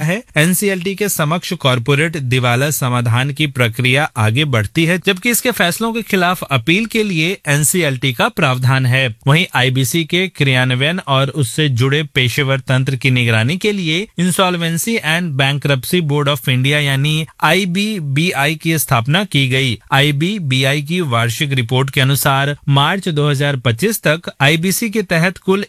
है। एनसीएलटी के समक्ष कॉर्पोरेट दिवाला समाधान की प्रक्रिया आगे बढ़ती है, जबकि इसके फैसलों के खिलाफ अपील के लिए एनसीएलटी का प्रावधान है। वहीं आईबीसी के क्रियान्वयन और उससे जुड़े पेशेवर तंत्र की निगरानी के लिए insolvency and bankruptcy board of India यानी आईबीबीआई की स्थापना की गई। आईबीबीआई की वार्षिक रिपोर्ट के अनुसार मार्च 2025 तक आईबीसी के तहत कुल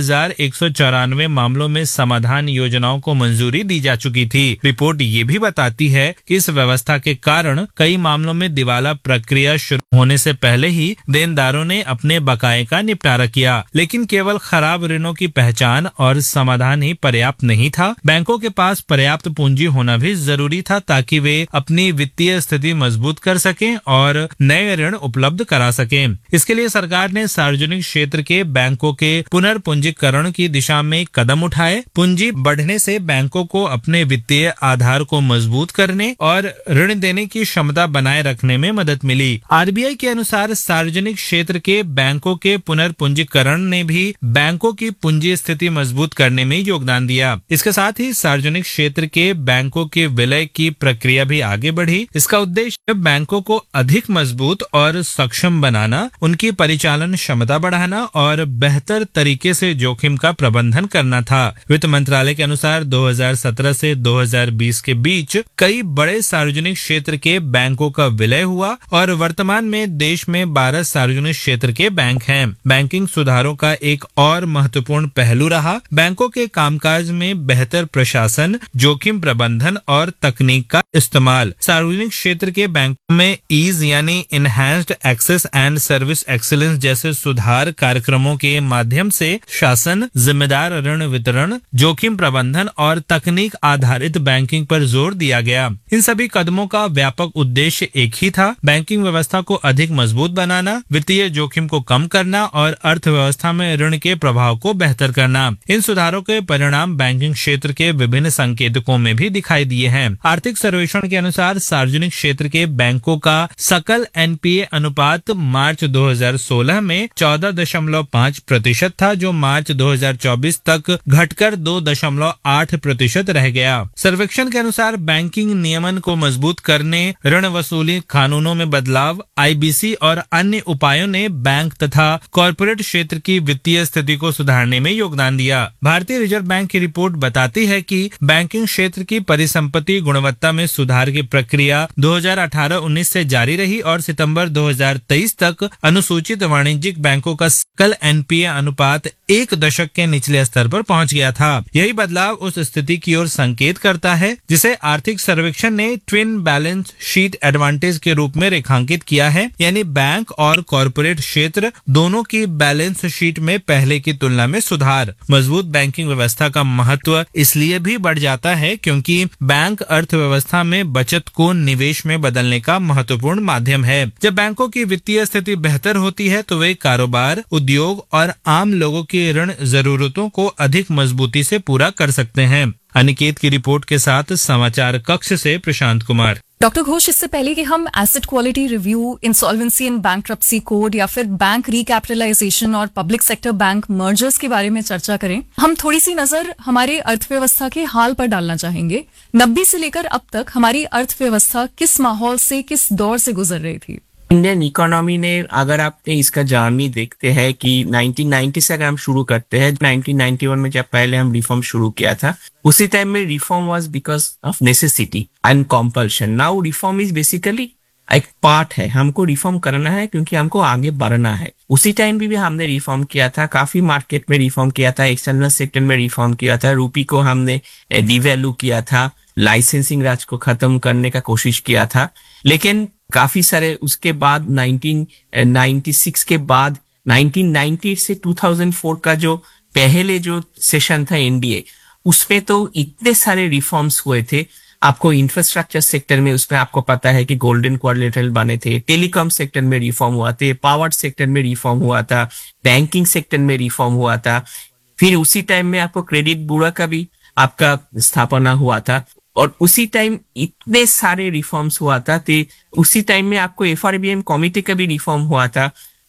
1194 मामलों में समाधान योजनाओं को मंजूरी दी जा चुकी थी। रिपोर्ट ये भी बताती है कि इस व्यवस्था के कारण कई मामलों में दिवाला प्रक्रिया शुरू होने से पहले ही देनदारों ने अपने बकाये का निपटारा किया, लेकिन केवल खराब ऋणों की पहचान और समाधान ही पर्याप्त नहीं था। बैंकों के पास पर्याप्त पूंजी होना भी जरूरी था ताकि वे अपनी वित्तीय स्थिति मजबूत कर सकें और नए ऋण उपलब्ध करा सकें। इसके लिए सरकार ने सार्वजनिक क्षेत्र के बैंकों के पुनर्पूंजीकरण की दिशा में कदम उठाए। पूंजी बढ़ने से बैंकों को अपने वित्तीय आधार को मजबूत करने और ऋण देने की क्षमता बनाए रखने में मदद मिली। आरबीआई के अनुसार सार्वजनिक क्षेत्र के बैंकों के पुनर्पूंजीकरण ने भी बैंकों की पूंजी स्थिति मजबूत करने में योगदान दिया। इसके साथ ही सार्वजनिक क्षेत्र के बैंकों के विलय की प्रक्रिया भी आगे बढ़ी। इसका उद्देश्य बैंकों को अधिक मजबूत और सक्षम बनाना, उनकी परिचालन क्षमता बढ़ाना और बेहतर तरीके से जोखिम का प्रबंधन करना था। वित्त मंत्रालय के अनुसार 2017 से 2020 के बीच कई बड़े सार्वजनिक क्षेत्र के बैंकों का विलय हुआ और वर्तमान में देश में 12 सार्वजनिक क्षेत्र के बैंक हैं। बैंकिंग सुधारों का एक और महत्वपूर्ण पहलू रहा बैंकों के कामकाज में बेहतर प्रशासन, जोखिम प्रबंधन और तकनीक का इस्तेमाल। सार्वजनिक क्षेत्र के बैंकों में ईज यानी enhanced access and service excellence जैसे सुधार कार्यक्रमों के माध्यम से शासन, जिम्मेदार ऋण वितरण, जोखिम प्रबंधन और तकनीक आधारित बैंकिंग पर जोर दिया गया। इन सभी कदमों का व्यापक उद्देश्य एक ही था, बैंकिंग व्यवस्था को अधिक मजबूत बनाना, वित्तीय जोखिम को कम करना और अर्थव्यवस्था में ऋण के प्रभाव को बेहतर करना। इन सुधारों के परिणाम बैंकिंग क्षेत्र के विभिन्न संकेतकों में भी दिखाई दिए हैं। आर्थिक सर्वेक्षण के अनुसार सार्वजनिक क्षेत्र के बैंकों का सकल एनपीए अनुपात मार्च 2016 में 14.5% था, जो मार्च 2024 तक घटकर 2.8% रह गया। सर्वेक्षण के अनुसार बैंकिंग नियमन को मजबूत करने, ऋण वसूली कानूनों में बदलाव, आईबीसी और अन्य उपायों ने बैंक तथा कॉर्पोरेट क्षेत्र की वित्तीय स्थिति को सुधारने में योगदान दिया। भारतीय रिजर्व बैंक की रिपोर्ट बताती है कि बैंकिंग क्षेत्र की परिसंपत्ति गुणवत्ता में सुधार की प्रक्रिया 2018-19 से जारी रही और सितंबर 2023 तक अनुसूचित वाणिज्यिक बैंकों का सकल एनपीए अनुपात 1 दशक के निचले स्तर पर पहुंच गया था। यही बदलाव उस स्थिति की ओर संकेत करता है जिसे आर्थिक सर्वेक्षण ने ट्विन बैलेंस शीट एडवांटेज के रूप में रेखांकित किया है, यानी बैंक और कॉर्पोरेट क्षेत्र दोनों की बैलेंस शीट में पहले की तुलना में सुधार। मजबूत बैंकिंग व्यवस्था का महत्व इसलिए भी बढ़ जाता है क्योंकि बैंक अर्थव्यवस्था में बचत को निवेश में बदलने का महत्वपूर्ण माध्यम है। जब बैंकों की वित्तीय स्थिति बेहतर होती है तो वे कारोबार, उद्योग और आम लोगों की ऋण जरूरतों को अधिक मजबूती से पूरा कर सकते हैं। अनिकेत की रिपोर्ट के साथ समाचार कक्ष से प्रशांत कुमार। डॉक्टर घोष, इससे पहले कि हम asset quality review, insolvency and bankruptcy code या फिर बैंक रिकैपिटलाइजेशन और पब्लिक सेक्टर बैंक मर्जर्स के बारे में चर्चा करें, हम थोड़ी सी नजर हमारे अर्थव्यवस्था के हाल पर डालना चाहेंगे। 90 से लेकर अब तक हमारी अर्थव्यवस्था किस माहौल से, किस दौर से गुजर रही थी? इंडियन इकोनॉमी ने, अगर आपने इसका जर्नी देखते हैं कि 1990 से अगर हम शुरू करते हैं, 1991 में जब पहले हम रिफॉर्म शुरू किया था, उसी टाइम में reform was because of necessity and compulsion. Now reform is basically एक पार्ट है, हमको रिफॉर्म करना है क्योंकि हमको आगे बढ़ना है। उसी टाइम भी हमने रिफॉर्म किया था, काफी मार्केट में रिफॉर्म किया था, एक्सटर्नल सेक्टर में रिफॉर्म किया था, रूपी को हमने डिवैल्यू किया था, लाइसेंसिंग राज को खत्म करने का कोशिश किया था। लेकिन काफी सारे उसके बाद 1996 के बाद 1990 से 2004 का जो पहले जो सेशन था एनडीए, उसमें तो इतने सारे रिफॉर्म्स हुए थे। आपको इंफ्रास्ट्रक्चर सेक्टर में, उसमें आपको पता है कि गोल्डन क्वाड्रिलेटरल बने थे, टेलीकॉम सेक्टर में रिफॉर्म हुआ था, पावर सेक्टर में रिफॉर्म हुआ था, बैंकिंग सेक्टर में रिफॉर्म हुआ था। फिर उसी टाइम में आपको क्रेडिट ब्यूरो का भी आपका स्थापना हुआ था और उसी टाइम इतने सारे रिफॉर्म्स हुआ था। उसी टाइम में आपको एफआरबीएम कमिटी का भी रिफॉर्म हुआ था।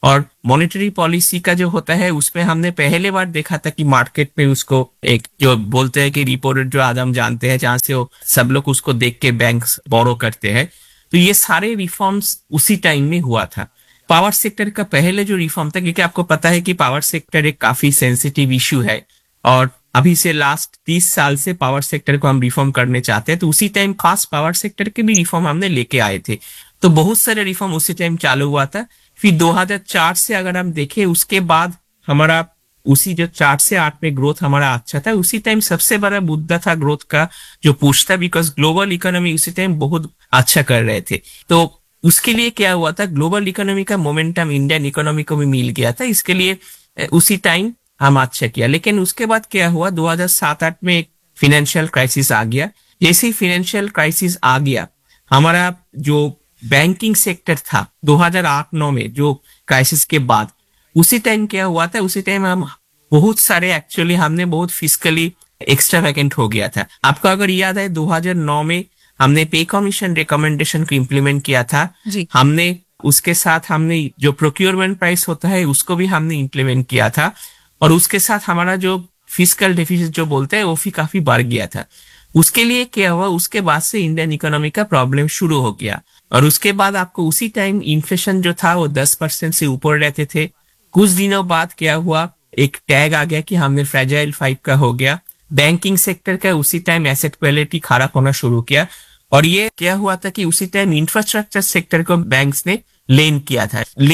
और मॉनेटरी पॉलिसी का जो होता है उसमें हमने पहले बार देखा था कि मार्केट में उसको एक जो बोलते हैं कि रिपो रेट जो आज हम जानते हैं जहां से वो सब लोग उसको देख के बैंक्स बोरो करते हैं, तो ये सारे रिफॉर्म्स उसी टाइम में हुआ था। पावर सेक्टर का पहले जो रिफॉर्म था, क्योंकि आपको पता है कि पावर सेक्टर एक काफी सेंसिटिव इश्यू है और अभी से लास्ट 30 साल से पावर सेक्टर को हम रिफॉर्म करने चाहते हैं, तो उसी टाइम खास पावर सेक्टर के भी रिफॉर्म हमने लेके आए थे। तो बहुत सारे रिफॉर्म उसी टाइम चालू हुआ था। फिर 2004 से अगर हम देखें उसके बाद हमारा उसी जो 4 से 8 में ग्रोथ हमारा अच्छा था। उसी टाइम सबसे बड़ा मुद्दा था ग्रोथ का जो पुश था, बिकॉज ग्लोबल इकोनॉमी उसी टाइम बहुत अच्छा कर रहे थे। तो उसके लिए क्या हुआ था, ग्लोबल इकोनॉमी का मोमेंटम इंडियन इकोनॉमी को भी मिल गया था, इसके लिए उसी टाइम हम अच्छा किया। लेकिन उसके बाद क्या हुआ, 2007-8 में एक फाइनेंशियल क्राइसिस आ गया। जैसे ही फाइनेंशियल क्राइसिस आ गया, हमारा जो बैंकिंग सेक्टर था 2008-9 में जो क्राइसिस के बाद, उसी टाइम क्या हुआ था, उसी टाइम हम बहुत सारे एक्चुअली हमने बहुत फिस्कली एक्स्ट्रा वैकेंट हो गया था। आपको अगर याद है 2009 में हमने पे कमीशन रिकमेंडेशन को इम्प्लीमेंट किया था जी। हमने उसके साथ हमने जो प्रोक्योरमेंट प्राइस होता है उसको भी हमने इम्प्लीमेंट किया था, और उसके साथ हमारा जो फिस्कल डेफिसिट जो बोलते हैं वो भी काफी बढ़ गया था। उसके लिए क्या हुआ, उसके बाद से इंडियन इकोनॉमी का प्रॉब्लम शुरू हो गया, और उसके बाद आपको उसी टाइम इन्फ्लेशन जो था वो 10% से ऊपर रहते थे। कुछ दिनों बाद क्या हुआ, एक टैग आ गया कि हमने फ्रेजाइल 5 का हो गया। बैंकिंग सेक्टर का उसी टाइम एसेट क्वालिटी खराब होना शुरू किया, और ये क्या हुआ था कि उसी टाइम इंफ्रास्ट्रक्चर सेक्टर को बैंक्स ने लेन किया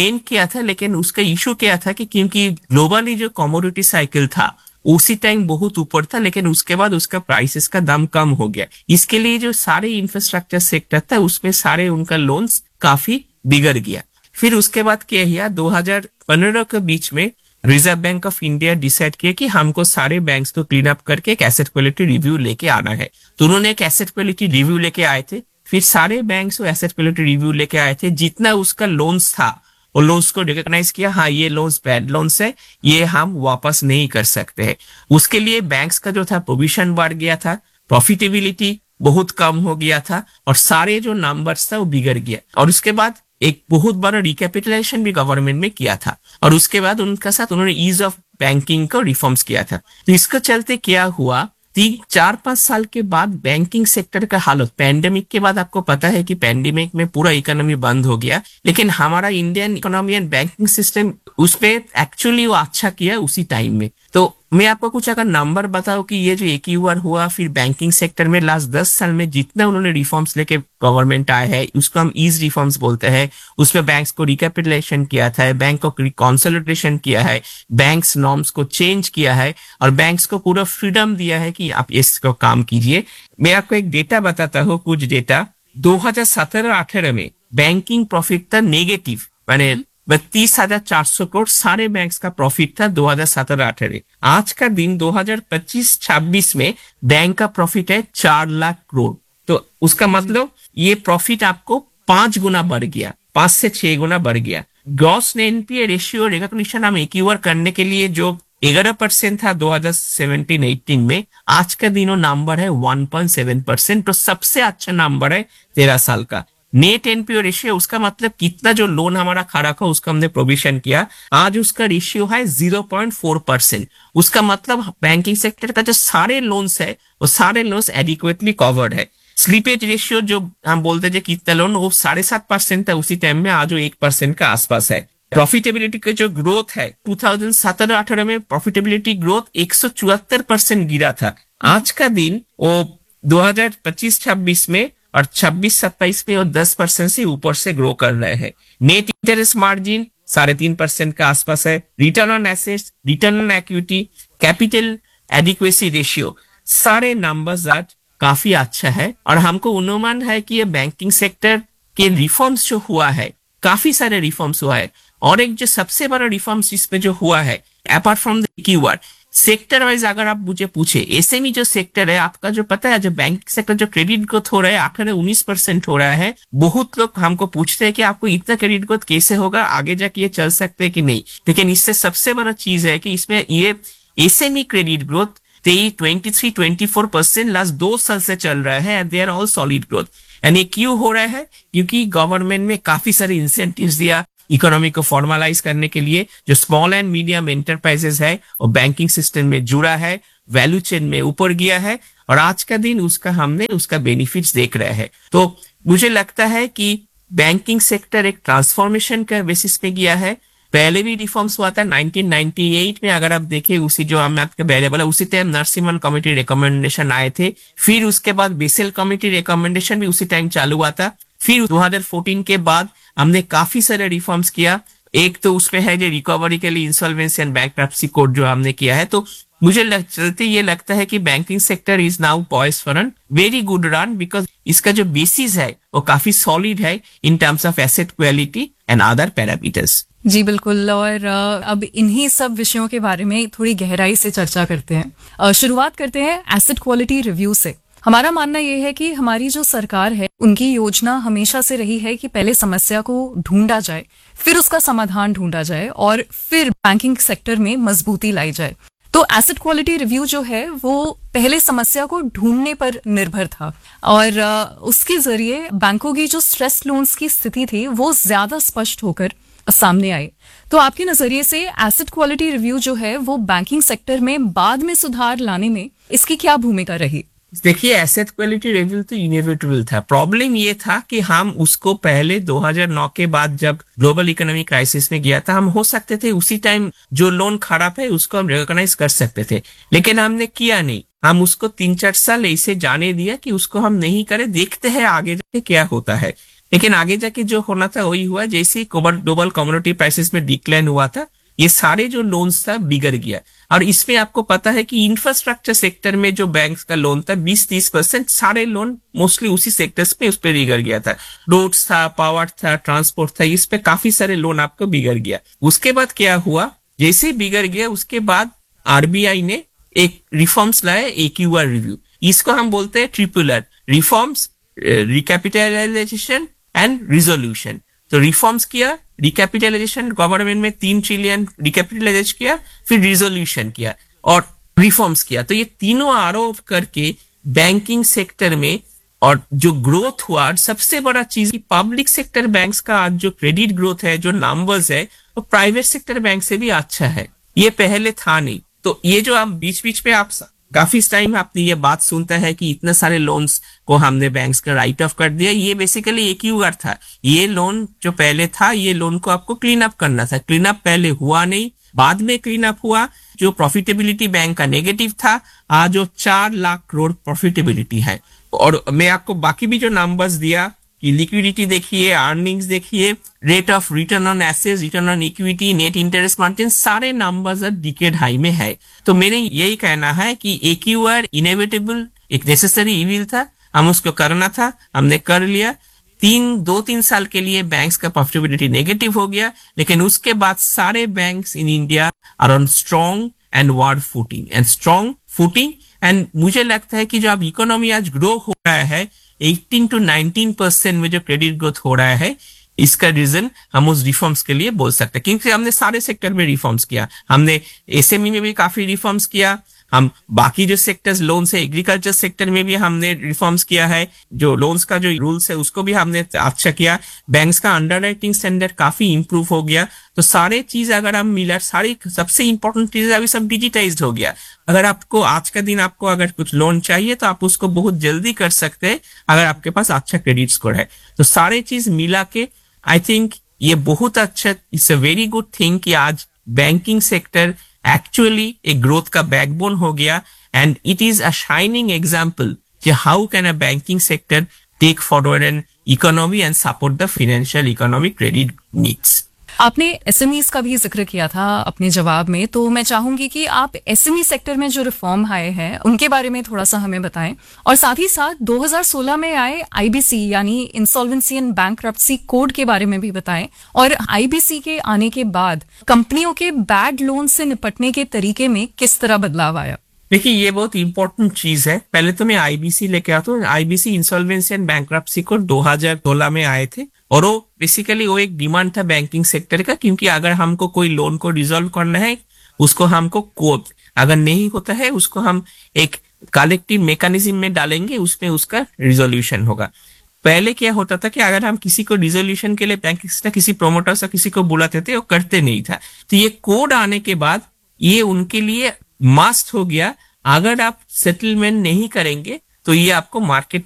था। लेकिन उसका इशू क्या था कि क्योंकि ग्लोबली जो कमोडिटी साइकिल था उसी टाइम बहुत ऊपर था, लेकिन उसके बाद उसका प्राइसेस का दाम कम हो गया। इसके लिए जो सारे इंफ्रास्ट्रक्चर सेक्टर था उसमें सारे उनका लोन्स काफी बिगड़ गया। फिर उसके बाद क्या हुआ, 2015 के बीच में reserve bank of India decide किया कि हमको सारे बैंक्स को क्लीन अप करके एक एसेट क्वालिटी रिव्यू लेके आना है। तो उन्होंने एक एसेट क्वालिटी रिव्यू लेके आए थे। फिर सारे बैंक्स को एसेट क्वालिटी रिव्यू लेके आए थे, जितना उसका लोन्स था और लोन्स को रिकॉग्नाइज किया, हाँ ये लोन्स बैड लोन्स है, ये हम वापस नहीं कर सकते हैं। उसके लिए बैंक्स का जो था प्रोविजन बढ़ गया था, प्रॉफिटेबिलिटी बहुत कम हो गया था, और सारे जो नंबर्स था वो बिगड़ गया। और उसके बाद एक बहुत बड़ा रिकैपिटलाइजेशन भी गवर्नमेंट में किया था, और उसके बाद उनका साथ उन्होंने ईज ऑफ बैंकिंग को रिफॉर्म्स किया था। तो इसके चलते क्या हुआ, 4-5 साल के बाद बैंकिंग सेक्टर का हालत, पैंडेमिक के बाद आपको पता है कि पैंडेमिक में पूरा इकोनॉमी बंद हो गया, लेकिन हमारा Indian economy and banking system उस पे एक्चुअली वो अच्छा किया उसी टाइम में। तो मैं आपको कुछ अगर नंबर बताऊं कि ये जो AQR हुआ फिर बैंकिंग सेक्टर में लास्ट 10 साल में जितना उन्होंने रिफॉर्म्स लेके गवर्नमेंट आया है, उसको हम ईज रिफॉर्म्स बोलते हैं। उसमें बैंक्स को रिकैपिटलाइजेशन किया था, बैंक को कंसोलिडेशन किया है, बैंक्स नॉर्म्स को चेंज किया है, और बैंक्स को पूरा फ्रीडम दिया है कि आप इसको काम कीजिए। मैं आपको एक डेटा बताता हूँ, कुछ डेटा। 2017-18 में बैंकिंग प्रॉफिट था नेगेटिव, मैंने 32,400 करोड़ सारे बैंक्स का प्रॉफिट था 2017-18। आज का दिन 2025-26 में बैंक का प्रॉफिट है 4 लाख करोड़। तो उसका मतलब ये प्रॉफिट आपको 5 गुना बढ़ गया, 5 से 6 गुना बढ़ गया। ग्रॉस एनपीए रेशियो रिकॉग्निशन हम AQR करने के लिए जो 11% था 2017-18 में, आज का दिन वो नंबर है 1.7%। तो सबसे अच्छा नंबर है 13 साल का। नेट एनपीओ रेशियो, उसका मतलब कितना जो लोन हमारा खड़ा था उसका हमने प्रोविजन किया, आज उसका रेशियो है 0.4%। उसका मतलब बैंकिंग सेक्टर का जो सारे लोन्स है वो सारे लोन्स एडिक्वेटली कवर्ड है। स्लीपेज रेशियो जो हम बोलते हैं कितना लोन, वो 7.5% था उसी टाइम में, आज वो 1% का आसपास है। प्रॉफिटेबिलिटी का जो ग्रोथ है 2017-18 में प्रॉफिटेबिलिटी ग्रोथ 174% गिरा था। आज का दिन वो 2025-26 में और 26-27 में और 10% से ऊपर से ग्रो कर रहे हैं। नेट इंटरेस्ट मार्जिन 3.5% का आसपास है। Return on assets, return on equity, capital adequacy ratio, सारे नंबर्स आज काफी अच्छा है। और हमको अनुमान है कि ये बैंकिंग सेक्टर के रिफॉर्म्स जो हुआ है, काफी सारे रिफॉर्म्स हुआ है। और एक जो सबसे बड़ा रिफॉर्म्स इसमें जो हुआ है, apart from the keyword, sector wise अगर आप मुझे पूछे, एसएमई जो सेक्टर है आपका, जो पता है जो बैंक सेक्टर जो क्रेडिट ग्रोथ हो रहा है 18-19% हो रहा है। बहुत लोग हमको पूछते हैं कि आपको इतना क्रेडिट ग्रोथ कैसे होगा, आगे जाके ये चल सकते हैं कि नहीं। लेकिन इससे सबसे बड़ा चीज है कि इसमें ये एसएमई क्रेडिट ग्रोथ 23-24% लास्ट 2 साल से चल रहा है, and they are all solid growth. And ये क्यों हो रहा है, क्योंकि गवर्नमेंट में काफी सारे इंसेंटिव्स दिया, इकोनॉमी को फॉर्मलाइज करने के लिए जो स्मॉल एंड मीडियम एंटरप्राइजेस है और बैंकिंग सिस्टम में जुड़ा है, वैल्यू चेन में ऊपर गया है और आज का दिन हमने उसका बेनिफिट्स देख रहे हैं। तो मुझे लगता है कि बैंकिंग सेक्टर एक ट्रांसफॉर्मेशन का बेसिस पे गया है। पहले भी रिफॉर्म्स हुआ था 1998 में, अगर आप देखें उसी जो हमने आपके पहले बोला उसी टाइम नरसिम्हन कमेटी रिकमेंडेशन आए थे, फिर उसके बाद बेसेल कमेटी रिकमेंडेशन भी उसी टाइम चालू हुआ था, फिर 2014 के बाद हमने काफी सारे रिफॉर्म्स किया। एक तो उसमें है जो रिकवरी के लिए इंसॉल्वेंसी एंड बैंक्रप्सी कोड जो हमने किया है। तो मुझे चलते ये लगता है कि banking sector is now poised for an very good run, because इसका जो बेसिस है वो काफी सॉलिड है in terms of asset quality and other parameters. जी बिल्कुल। और अब इन्हीं सब विषयों के बारे में थोड़ी गहराई से चर्चा करते हैं। शुरुआत करते हैं एसेट क्वालिटी रिव्यू से। हमारा मानना यह है कि हमारी जो सरकार है उनकी योजना हमेशा से रही है कि पहले समस्या को ढूंढा जाए, फिर उसका समाधान ढूंढा जाए और फिर बैंकिंग सेक्टर में मजबूती लाई जाए। तो एसेट क्वालिटी रिव्यू जो है वो पहले समस्या को ढूंढने पर निर्भर था और उसके जरिए बैंकों की जो स्ट्रेस लोन्स की स्थिति थी वो ज्यादा स्पष्ट होकर सामने आई। तो आपके नजरिए से एसेट क्वालिटी रिव्यू जो है वो बैंकिंग सेक्टर में बाद में सुधार लाने में इसकी क्या भूमिका रही? देखिए, एसेट क्वालिटी रिव्यू तो इनएविटेबल था। प्रॉब्लम ये था कि हम उसको पहले 2009 के बाद जब ग्लोबल इकोनॉमिक क्राइसिस में गया था, हम हो सकते थे उसी टाइम जो लोन खराब है उसको हम रिकॉग्नाइज कर सकते थे, लेकिन हमने किया नहीं। हम उसको 3-4 साल ऐसे जाने दिया कि उसको हम नहीं करें, देखते हैं आगे जाके क्या होता है। लेकिन आगे जाके जो होना था वही हुआ। जैसे ग्लोबल कमोडिटी प्राइसेस में डिक्लाइन हुआ था, ये सारे जो लोन्स था बिगड़ गया। और इसमें आपको पता है कि इंफ्रास्ट्रक्चर सेक्टर में जो बैंक्स का लोन था 20-30% सारे लोन मोस्टली उसी सेक्टर्स पे उस पे बिगड़ गया था। रोड्स था, पावर था, ट्रांसपोर्ट था, इस पे काफी सारे लोन आपको बिगड़ गया। उसके बाद क्या हुआ, जैसे बिगड़ गया उसके बाद आरबीआई ने एक रिफॉर्म्स लाया, AQR रिव्यू। इसको हम बोलते हैं triple R, reforms, recapitalisation and resolution. तो रिफॉर्म्स किया, रिकैपिटलाइजेशन, गवर्नमेंट में 3 ट्रिलियन रिकैपिटलाइज किया, फिर रिजोल्यूशन किया और रिफॉर्म्स किया। तो ये तीनों आरोप करके बैंकिंग सेक्टर में और जो ग्रोथ हुआ, सबसे बड़ा चीज पब्लिक सेक्टर बैंक्स का आज जो क्रेडिट ग्रोथ है, जो नंबर्स है, वो प्राइवेट सेक्टर बैंक से भी अच्छा है। ये पहले था नहीं। तो ये जो आप बीच बीच में आप काफी टाइम आपने ये बात सुनता है कि इतने सारे लोन्स को हमने बैंक्स का राइट ऑफ कर दिया, ये बेसिकली AQR था। ये लोन जो पहले था, ये लोन को आपको क्लीन अप करना था। क्लीन अप पहले हुआ नहीं, बाद में क्लीन अप हुआ। जो प्रॉफिटेबिलिटी बैंक का नेगेटिव था, आज जो 4 लाख करोड़ प्रॉफिटेबिलिटी है। और मैं आपको बाकी भी जो नंबर्स दिया कि लिक्विडिटी देखिए, अर्निंग्स देखिए, rate of return on assets, return on equity, net interest margin, सारे नंबर्स डिकेड हाई में है। तो मेरे यही कहना है कि AQR इनएविटेबल एक नेसेसरी इविल था, हम उसको करना था, हमने कर लिया। 2-3 साल के लिए बैंक्स का प्रॉफिटेबिलिटी नेगेटिव हो गया, लेकिन उसके बाद सारे banks in India are on strong and word footing and मुझे लगता है कि जो अब इकोनॉमी आज ग्रो हो रहा है 18 to 19% में जो क्रेडिट ग्रोथ हो रहा है, इसका रीजन हम उस रिफॉर्म्स के लिए बोल सकते हैं, क्योंकि हमने सारे सेक्टर में रिफॉर्म्स किया। हमने SME में भी काफी रिफॉर्म्स किया, हम बाकी जो सेक्टर्स लोन से, एग्रीकल्चर सेक्टर में भी हमने रिफॉर्म्स किया है। जो लोन्स का जो रूल्स है उसको भी हमने अच्छा किया। बैंक्स का अंडरराइटिंग स्टैंडर्ड काफी इंप्रूव हो गया। तो सारे चीज अगर हम मिला, सारी सबसे इंपॉर्टेंट चीज अभी सब डिजिटाइज्ड हो गया। अगर आपको आज का दिन आपको अगर कुछ लोन चाहिए तो आप उसको बहुत जल्दी कर सकते हैं अगर आपके पास अच्छा क्रेडिट स्कोर है। तो सारे चीज मिला के आई थिंक ये बहुत अच्छा, it's a very good thing कि आज बैंकिंग सेक्टर एक्चुअली एक ग्रोथ का बैकबोन हो गया and it is a shining example कि how can a banking sector take forward an economy and support the financial economic credit needs. आपने SMEs का भी जिक्र किया था अपने जवाब में, तो मैं चाहूंगी कि आप SME सेक्टर में जो रिफॉर्म आए हैं उनके बारे में थोड़ा सा हमें बताएं और साथ ही साथ 2016 में आए IBC यानी इंसॉल्वेंसी एंड बैंक्रप्सी कोड के बारे में भी बताएं और IBC के आने के बाद कंपनियों के बैड लोन से निपटने के तरीके में किस तरह बदलाव आया। देखिए, ये बहुत इंपॉर्टेंट चीज है। पहले तो मैं IBC लेके आता हूँ। IBC insolvency and bankruptcy code 2016 में आए थे और वो बेसिकली वो एक डिमांड था बैंकिंग सेक्टर का, क्योंकि अगर हमको कोई लोन को रिजॉल्व करना है उसको हमको कोर्ट, अगर नहीं होता है उसको हम एक कलेक्टिव मैकेनिज्म में डालेंगे, उसमें उसका रिजोल्यूशन होगा। पहले क्या होता था कि अगर हम किसी को डिसोल्यूशन के लिए बैंक किसी प्रोमोटर से किसी को बुलाते थे, वो करते नहीं था। तो ये कोड आने के बाद ये उनके लिए मस्ट हो गया, अगर आप सेटलमेंट नहीं करेंगे तो ये आपको मार्केट